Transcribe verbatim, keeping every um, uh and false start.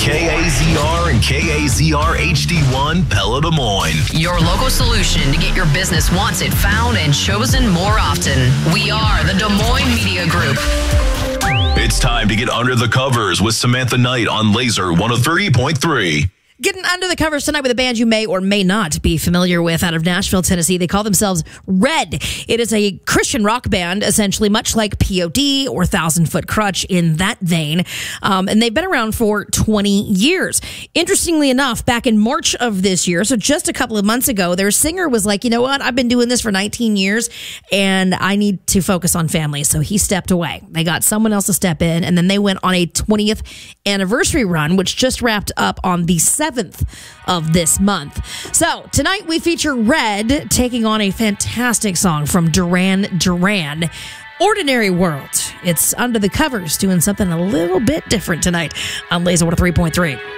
K A Z R and K A Z R H D one Pella Des Moines. Your local solution to get your business wanted, found, and chosen more often. We are the Des Moines Media Group. It's time to get under the covers with Samantha Knight on Laser one oh three point three. Getting under the covers tonight with a band you may or may not be familiar with out of Nashville, Tennessee. They call themselves Red. It is a Christian rock band, essentially, much like P O D or Thousand Foot Crutch in that vein. Um, and they've been around for twenty years. Interestingly enough, back in March of this year, so just a couple of months ago, their singer was like, you know what? I've been doing this for nineteen years and I need to focus on family. So he stepped away. They got someone else to step in, and then they went on a twentieth anniversary run, which just wrapped up on the seventh of this month. So tonight we feature Red taking on a fantastic song from Duran Duran, Ordinary World. It's under the covers doing something a little bit different tonight on Laser one oh three point three.